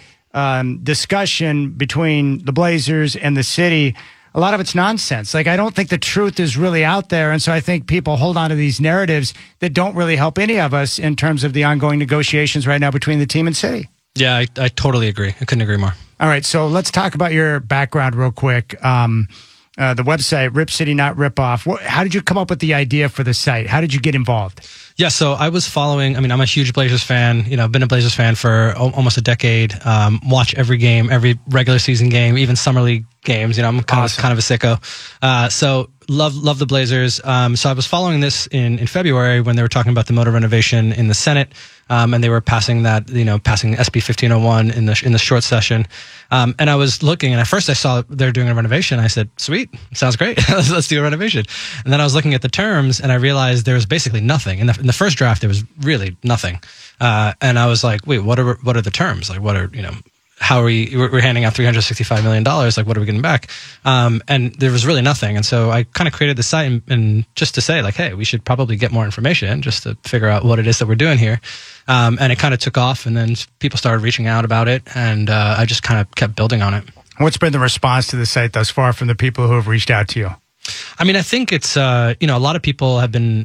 discussion between the Blazers and the city, a lot of it's nonsense. Like, I don't think the truth is really out there, and so I think people hold on to these narratives that don't really help any of us in terms of the ongoing negotiations right now between the team and city. Yeah, I totally agree. I couldn't agree more. All right, so let's talk about your background real quick. The website, Rip City Not Rip Off. How did you come up with the idea for the site? How did you get involved? Yeah, so I was following, I'm a huge Blazers fan, been a Blazers fan for almost a decade, watch every game, every regular season game, even summer league games, I'm kind of a sicko. So love the Blazers. So I was following this in February when they were talking about the Moda renovation in the Senate, and they were passing that, passing SB 1501 in the short session. And I was looking, and at first I saw they're doing a renovation. I said, sweet, sounds great. Let's do a renovation. And then I was looking at the terms, and I realized there was basically nothing. In the first draft, there was really nothing. And I was like, wait, what are the terms? Like, what are, how are we're handing out $365 million. Like, what are we getting back? And there was really nothing. And so I kind of created the site and just to say, like, hey, we should probably get more information just to figure out what it is that we're doing here. And it kind of took off, and then people started reaching out about it, and I just kind of kept building on it. What's been the response to the site thus far from the people who have reached out to you? I think it's, a lot of people have been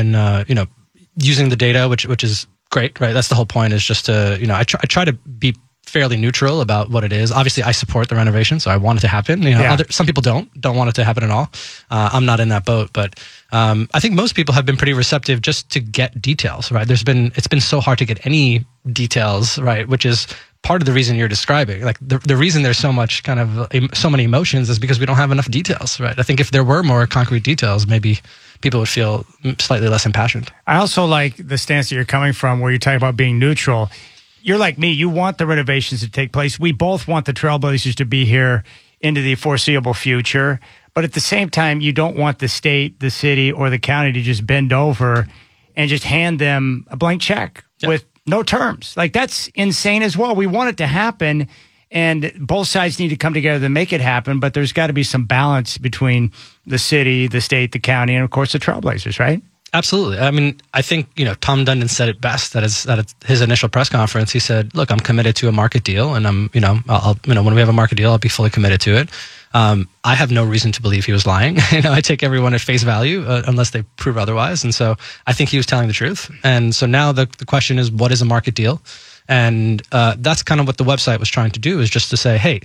using the data, which is great, right? That's the whole point, is just to, I try to be fairly neutral about what it is. Obviously, I support the renovation, so I want it to happen. Some people don't want it to happen at all. I'm not in that boat, but I think most people have been pretty receptive just to get details, right? It's been so hard to get any details, right? Which is part of the reason you're describing. Like, the reason there's so much so many emotions is because we don't have enough details, right? I think if there were more concrete details, maybe people would feel slightly less impassioned. I also like the stance that you're coming from, where you talk about being neutral. You're like me. You want the renovations to take place. We both want the Trailblazers to be here into the foreseeable future. But at the same time, you don't want the state, the city, or the county to just bend over and just hand them a blank check with no terms. Like, that's insane as well. We want it to happen, and both sides need to come together to make it happen. But there's got to be some balance between the city, the state, the county, and, of course, the Trailblazers, right? Absolutely. I think, Tom Dundon said it best at his initial press conference. He said, look, I'm committed to a market deal, and when we have a market deal, I'll be fully committed to it. I have no reason to believe he was lying. I take everyone at face value unless they prove otherwise. And so I think he was telling the truth. And so now the question is, what is a market deal? And that's kind of what the website was trying to do, is just to say, hey,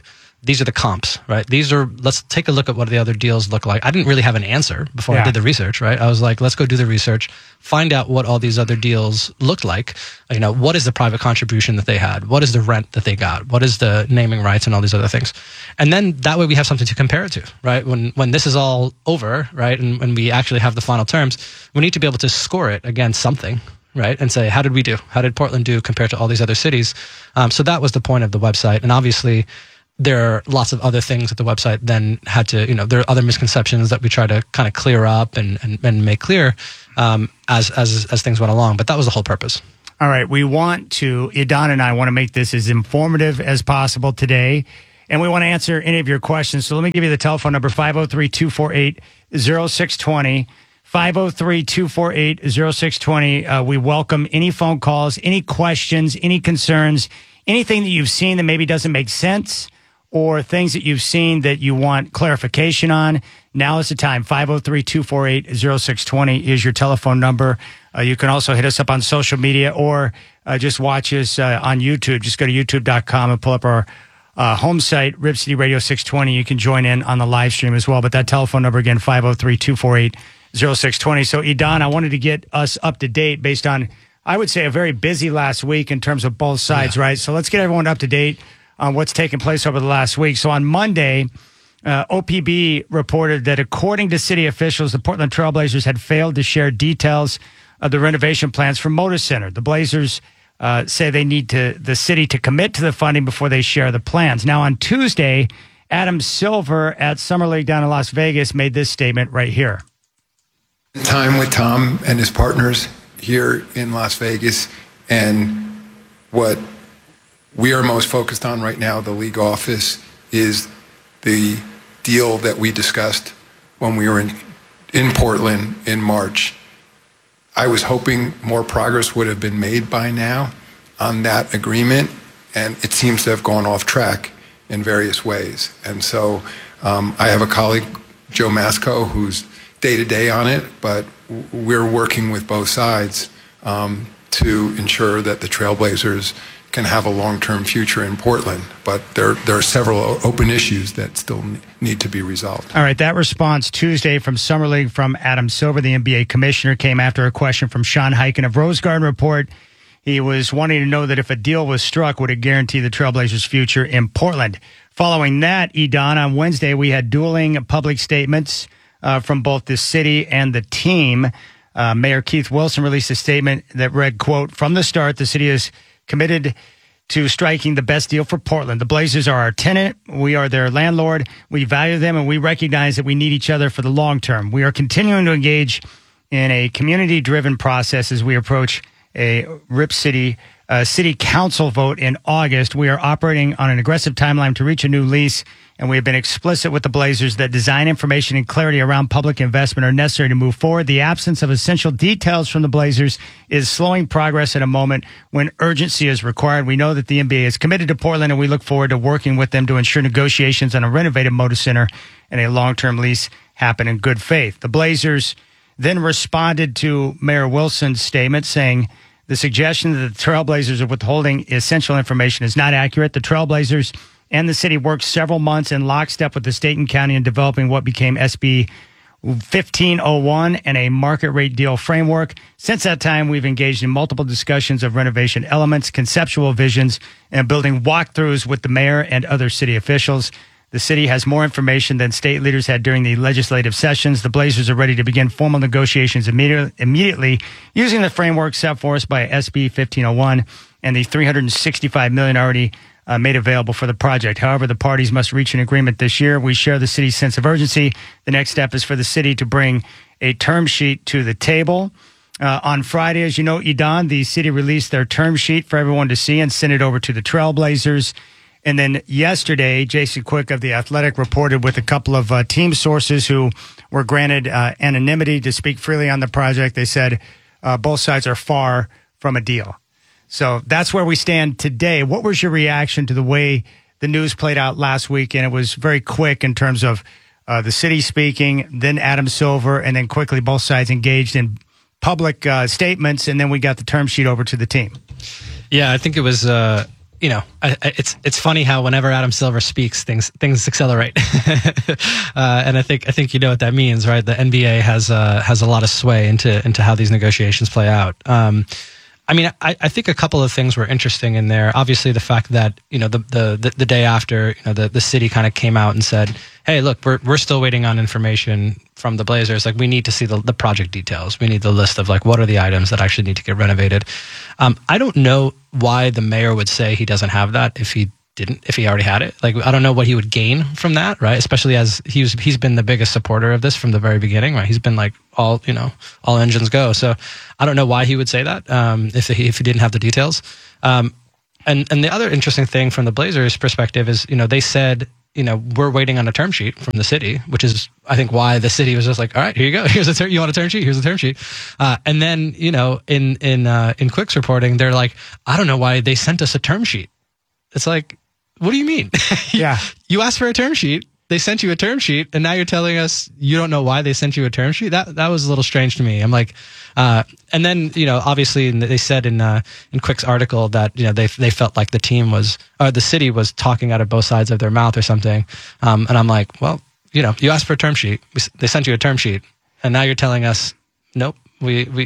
these are the comps, right? Let's take a look at what the other deals look like. I didn't really have an answer before I did the research, right? I was like, let's go do the research, find out what all these other deals looked like. What is the private contribution that they had? What is the rent that they got? What is the naming rights and all these other things? And then that way we have something to compare it to, right? When this is all over, right? And when we actually have the final terms, we need to be able to score it against something, right? And say, how did we do? How did Portland do compared to all these other cities? So that was the point of the website. And obviously, there are lots of other things that the website then had to, there are other misconceptions that we try to kind of clear up and make clear as things went along. But that was the whole purpose. All right. Idan and I want to make this as informative as possible today. And we want to answer any of your questions. So let me give you the telephone number, 503-248-0620. 503-248-0620. We welcome any phone calls, any questions, any concerns, anything that you've seen that maybe doesn't make sense, or things that you've seen that you want clarification on. Now is the time. 503-248-0620 is your telephone number. You can also hit us up on social media or just watch us on YouTube. Just go to youtube.com and pull up our home site, Rip City Radio 620. You can join in on the live stream as well. But that telephone number again, 503-248-0620. So, Idan, I wanted to get us up to date based on, I would say, a very busy last week in terms of both sides, right? So let's get everyone up to date on what's taken place over the last week. So on Monday, OPB reported that according to city officials, the Portland Trailblazers had failed to share details of the renovation plans for Moda Center. The Blazers say they need the city to commit to the funding before they share the plans. Now on Tuesday, Adam Silver at Summer League down in Las Vegas made this statement right here. Time with Tom and his partners here in Las Vegas, and what we are most focused on right now, the league office, is the deal that we discussed when we were in Portland in March. I was hoping more progress would have been made by now on that agreement, and it seems to have gone off track in various ways. And so I have a colleague, Joe Masco, who's day-to-day on it, but we're working with both sides to ensure that the Trailblazers can have a long-term future in Portland. But there are several open issues that still need to be resolved. All right, that response Tuesday from Summer League from Adam Silver, the NBA commissioner, came after a question from Sean Highkin of Rose Garden Report. He was wanting to know that if a deal was struck, would it guarantee the Trailblazers' future in Portland? Following that, Idan, on Wednesday, we had dueling public statements from both the city and the team. Mayor Keith Wilson released a statement that read, quote, "From the start, the city is committed to striking the best deal for Portland. The Blazers are our tenant. We are their landlord. We value them, and we recognize that we need each other for the long term. We are continuing to engage in a community-driven process as we approach a Rip City city council vote in August. We are operating on an aggressive timeline to reach a new lease, and we have been explicit with the Blazers that design information and clarity around public investment are necessary to move forward. The absence of essential details from the Blazers is slowing progress at a moment when urgency is required. We know that the NBA is committed to Portland, and we look forward to working with them to ensure negotiations on a renovated Moda Center and a long-term lease happen in good faith." The Blazers then responded to Mayor Wilson's statement, saying, "The suggestion that the Trailblazers are withholding essential information is not accurate. The Trailblazers and the city worked several months in lockstep with the state and county in developing what became SB 1501 and a market rate deal framework. Since that time, we've engaged in multiple discussions of renovation elements, conceptual visions, and building walkthroughs with the mayor and other city officials. The city has more information than state leaders had during the legislative sessions. The Blazers are ready to begin formal negotiations immediately using the framework set for us by SB 1501 and the $365 million already made available for the project. However, the parties must reach an agreement this year. We share the city's sense of urgency. The next step is for the city to bring a term sheet to the table." On Friday, as you know, Idan, the city released their term sheet for everyone to see and sent it over to the Trailblazers. And then yesterday, Jason Quick of The Athletic reported with a couple of team sources who were granted anonymity to speak freely on the project. They said both sides are far from a deal. So that's where we stand today. What was your reaction to the way the news played out last week? And it was very quick in terms of the city speaking, then Adam Silver, and then quickly both sides engaged in public statements, and then we got the term sheet over to the team. Yeah, I think it was... it's funny how whenever Adam Silver speaks, things accelerate, and I think you know what that means, right? The NBA has a lot of sway into how these negotiations play out. I think a couple of things were interesting in there. Obviously, the fact that the day after, the city kind of came out and said, "Hey, look, we're still waiting on information from the Blazers. Like, we need to see the project details. We need the list of like what are the items that actually need to get renovated." I don't know why the mayor would say he doesn't have that if he already had it. Like, I don't know what he would gain from that, right? Especially as he's been the biggest supporter of this from the very beginning, right? He's been like all engines go. So I don't know why he would say that if he didn't have the details. And the other interesting thing from the Blazers' perspective is, they said, we're waiting on a term sheet from the city, which is, I think, why the city was just like, all right, here you go. You want a term sheet? Here's a term sheet. And then, in Quick's reporting, they're like, I don't know why they sent us a term sheet. It's like, what do you mean? Yeah. You asked for a term sheet. They sent you a term sheet, and now you're telling us you don't know why they sent you a term sheet. That was a little strange to me. I'm like, and then obviously they said in Quick's article that they felt like the city was talking out of both sides of their mouth or something. And I'm like, well, you asked for a term sheet. They sent you a term sheet, and now you're telling us, nope, we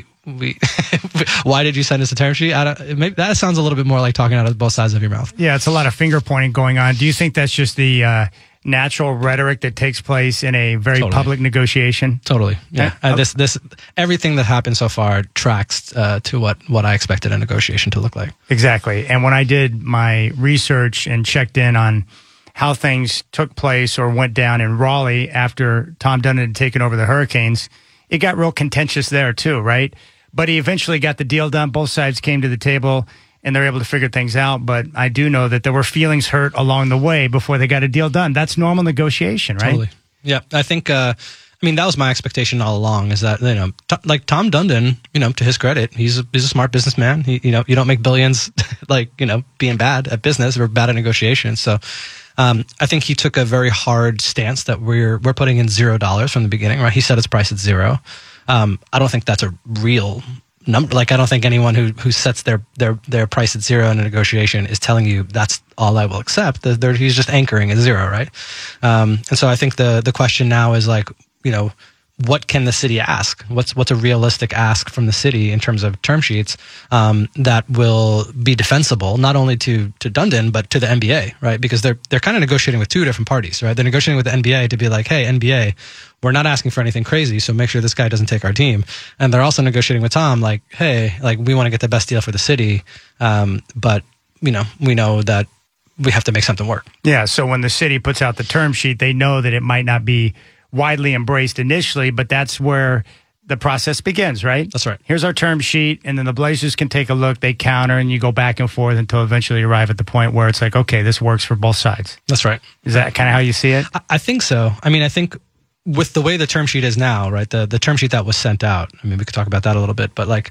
why did you send us a term sheet? Maybe that sounds a little bit more like talking out of both sides of your mouth. Yeah, it's a lot of finger pointing going on. Do you think that's just the natural rhetoric that takes place in a very public negotiation? Totally. Yeah. This everything that happened so far tracks to what I expected a negotiation to look like. Exactly. And when I did my research and checked in on how things took place or went down in Raleigh after Tom Dundon had taken over the Hurricanes, it got real contentious there too, right? But he eventually got the deal done. Both sides came to the table, and they're able to figure things out. But I do know that there were feelings hurt along the way before they got a deal done. That's normal negotiation, right? Totally. Yeah, I think, that was my expectation all along, is that, like Tom Dundon, to his credit, he's a smart businessman. You don't make billions, being bad at business or bad at negotiations. So I think he took a very hard stance that we're putting in $0 from the beginning, right? He set his price at $0. I don't think that's a real number. Like, I don't think anyone who sets their price at $0 in a negotiation is telling you that's all I will accept. He's just anchoring at $0, right? And so I think the question now is like, what can the city ask? What's a realistic ask from the city in terms of term sheets that will be defensible, not only to Dundon, but to the NBA, right? Because they're kind of negotiating with two different parties, right? They're negotiating with the NBA to be like, hey, NBA, we're not asking for anything crazy, so make sure this guy doesn't take our team. And they're also negotiating with Tom, like, hey, like, we want to get the best deal for the city, but we know that we have to make something work. Yeah, so when the city puts out the term sheet, they know that it might not be widely embraced initially, but that's where the process begins, right? That's right. Here's our term sheet, and then the Blazers can take a look, they counter, and you go back and forth until eventually you arrive at the point where it's like, okay, this works for both sides. That's right. Is that kind of how you see it? I think so. I think with the way the term sheet is now, right, the term sheet that was sent out, we could talk about that a little bit, but like,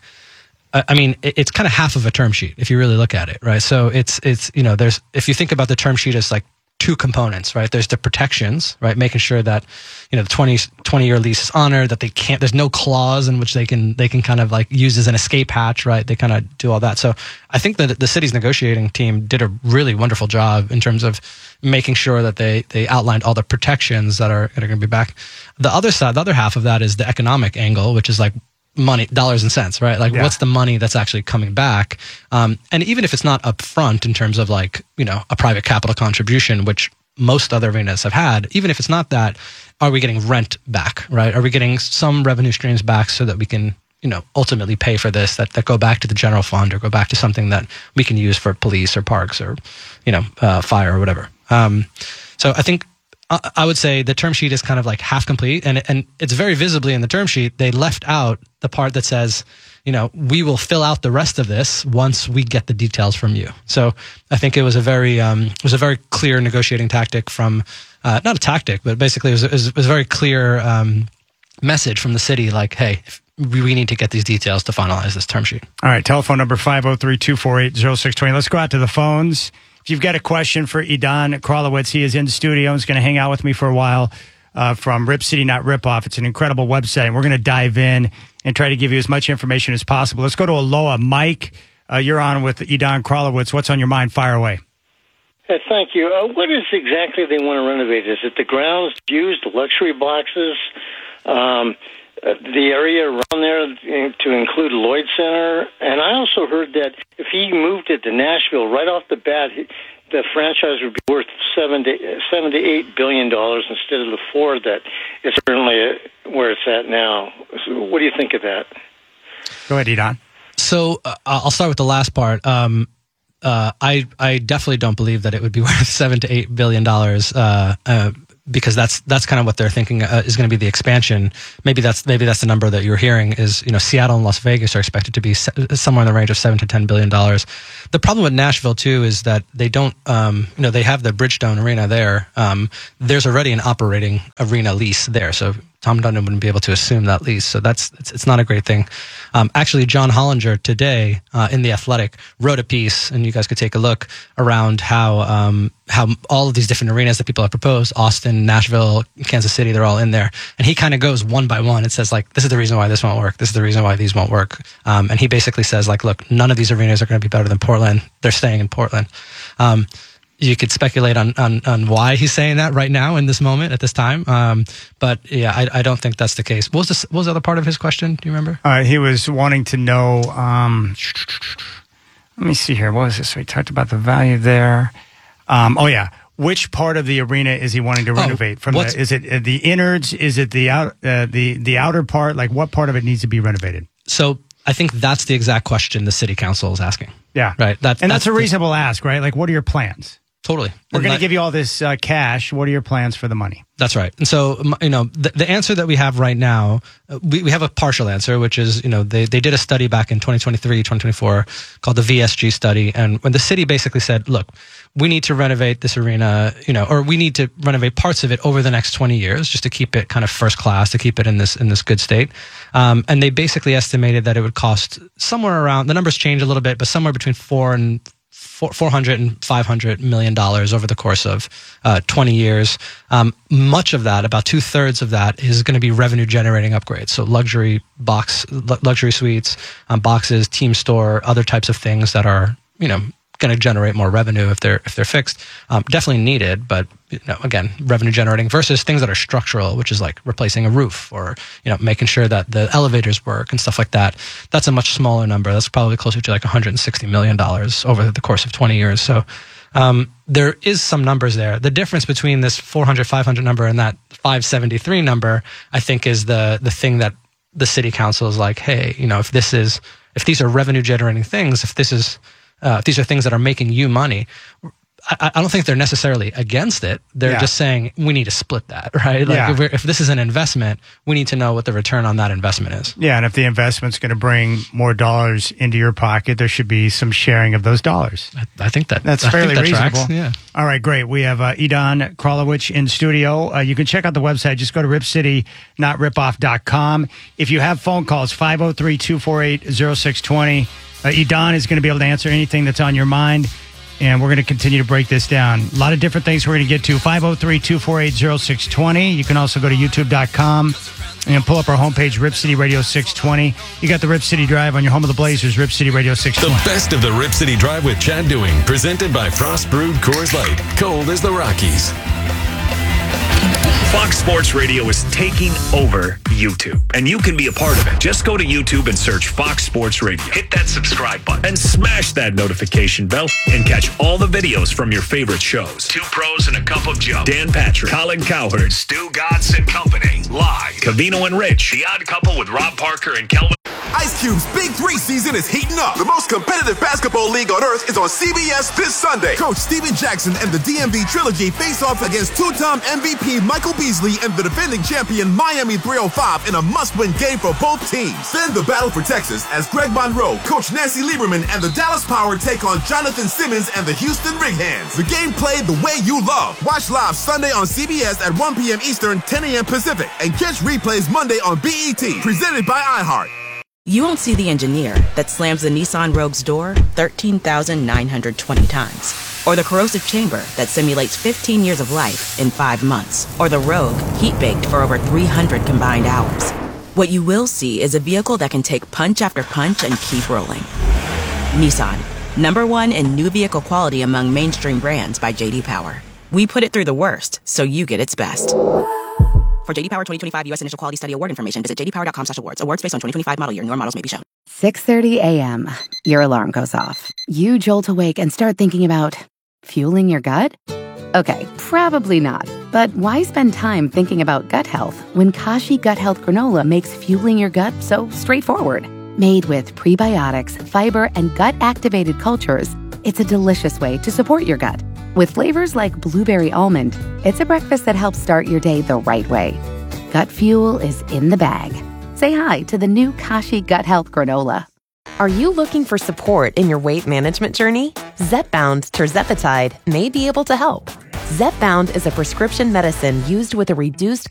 it's kind of half of a term sheet if you really look at it, right? So it's there's, if you think about the term sheet as like two components, right? There's the protections, right? Making sure that, the 20-year lease is honored, that there's no clause in which they can kind of like use as an escape hatch, right? They kind of do all that. So I think that the city's negotiating team did a really wonderful job in terms of making sure that they outlined all the protections that are going to be back. The other half of that is the economic angle, which is like money, dollars and cents, right? Like, what's the money that's actually coming back? And even if it's not upfront in terms of like, a private capital contribution, which most other arenas have had, even if it's not that, are we getting rent back, right? Are we getting some revenue streams back so that we can, ultimately pay for this, that go back to the general fund or go back to something that we can use for police or parks or, fire or whatever. So I think, I would say the term sheet is kind of like half complete, and it's very visibly in the term sheet. They left out the part that says, we will fill out the rest of this once we get the details from you. So I think it was a very clear negotiating tactic from, not a tactic, but basically it was a very clear message from the city, like, hey, we need to get these details to finalize this term sheet. All right, telephone number 503-248-0620. Let's go out to the phones. If you've got a question for Idan Kralowitz, he is in the studio. He's going to hang out with me for a while from Rip City Not Rip Off. It's an incredible website, and we're going to dive in and try to give you as much information as possible. Let's go to Aloha. Mike You're on with Edon Krolowicz. What's on your mind? Fire away. Thank you. What is exactly they want to renovate? Is it the grounds used, the luxury boxes, the area around there to include Lloyd Center? And I also heard that if he moved it to Nashville right off the bat, the franchise would be worth $7 to $8 billion instead of the $4 that is currently where it's at now. So what do you think of that? Go ahead, Edon. So I'll start with the last part. I definitely don't believe that it would be worth $7 to $8 billion. Because that's kind of what they're thinking is going to be the expansion. Maybe that's the number that you're hearing is, Seattle and Las Vegas are expected to be somewhere in the range of $7 to $10 billion. The problem with Nashville too is that they don't, they have the Bridgestone Arena there. There's already an operating arena lease there, so Tom Dundon wouldn't be able to assume that lease. So it's not a great thing. Actually, John Hollinger today in The Athletic wrote a piece, and you guys could take a look around how all of these different arenas that people have proposed, Austin, Nashville, Kansas City, they're all in there. And he kind of goes one by one and says, like, this is the reason why this won't work. This is the reason why these won't work. And he basically says, like, look, none of these arenas are going to be better than Portland. They're staying in Portland. You could speculate on why he's saying that right now in this moment at this time. But yeah, I don't think that's the case. What was the other part of his question? Do you remember? He was wanting to know, let me see here. What was this? So he talked about the value there. Which part of the arena is he wanting to renovate? Is it the innards? Is it the outer part? Like, what part of it needs to be renovated? So I think that's the exact question the city council is asking. Yeah. Right. That's a reasonable ask, right? Like, what are your plans? Totally. We're going to give you all this cash. What are your plans for the money? That's right. And so, the answer that we have right now, we have a partial answer, which is, they did a study back in 2023, 2024 called the VSG study. And when the city basically said, look, we need to renovate this arena, or we need to renovate parts of it over the next 20 years just to keep it kind of first class, to keep it in this good state. And they basically estimated that it would cost somewhere around, the numbers change a little bit, but somewhere between $400 and $500 million over the course of 20 years. Much of that, about 2/3 of that, is going to be revenue generating upgrades. So luxury suites, boxes, team store, other types of things that are, going to generate more revenue if they're fixed. Definitely needed, but again, revenue generating versus things that are structural, which is like replacing a roof or making sure that the elevators work and stuff like that. That's a much smaller number. That's probably closer to like $160 million over the course of 20 years. So there is some numbers there. The difference between this 500 number and that 573 number, I think, is the thing that the city council is like, hey, if these are revenue generating things, if these are things that are making you money, I don't think they're necessarily against it. They're just saying we need to split that, right? Like if this is an investment, we need to know what the return on that investment is. Yeah, and if the investment's going to bring more dollars into your pocket, there should be some sharing of those dollars. I think that's fairly reasonable. Tracks, yeah. All right, great. We have Edon Krolowicz in studio. You can check out the website. Just go to ripcitynotripoff.com. If you have phone calls, 503-248-0620. Edon is going to be able to answer anything that's on your mind, and we're going to continue to break this down. A lot of different things we're going to get to. 503-248-0620. You can also go to youtube.com and pull up our homepage, Rip City Radio 620. You got the Rip City Drive on your home of the Blazers, Rip City Radio 620. The best of the Rip City Drive with Chad Doing, presented by Frost Brewed Coors Light, cold as the Rockies. Fox Sports Radio is taking over YouTube, and you can be a part of it. Just go to YouTube and search Fox Sports Radio. Hit that subscribe button and smash that notification bell and catch all the videos from your favorite shows. Two Pros and a Cup of Joe, Dan Patrick, Colin Cowherd, Stu Godson Company, live. Cavino and Rich, The Odd Couple with Rob Parker and Kelvin. Ice Cube's Big 3 season is heating up. The most competitive basketball league on earth is on CBS this Sunday. Coach Steven Jackson and the DMV Trilogy face off against two-time MVP Michael Beasley and the defending champion Miami 305 in a must-win game for both teams. Then the battle for Texas as Greg Monroe, Coach Nancy Lieberman, and the Dallas Power take on Jonathan Simmons and the Houston Rig Hands. The game played the way you love. Watch live Sunday on CBS at 1 p.m. Eastern, 10 a.m. Pacific, and catch replays Monday on BET. Presented by iHeart. You won't see the engineer that slams the Nissan Rogue's door 13,920 times. Or the corrosive chamber that simulates 15 years of life in 5 months. Or the Rogue heat-baked for over 300 combined hours. What you will see is a vehicle that can take punch after punch and keep rolling. Nissan, #1 in new vehicle quality among mainstream brands by J.D. Power. We put it through the worst, so you get its best. For J.D. Power 2025 U.S. Initial Quality Study Award information, visit jdpower.com/awards. Awards based on 2025 model year. Newer models may be shown. 6:30 a.m. Your alarm goes off. You jolt awake and start thinking about fueling your gut? Okay, probably not. But why spend time thinking about gut health when Kashi Gut Health Granola makes fueling your gut so straightforward? Made with prebiotics, fiber, and gut-activated cultures, it's a delicious way to support your gut. With flavors like blueberry almond, it's a breakfast that helps start your day the right way. Gut fuel is in the bag. Say hi to the new Kashi Gut Health Granola. Are you looking for support in your weight management journey? Zepbound Tirzepatide may be able to help. Zepbound is a prescription medicine used with a reduced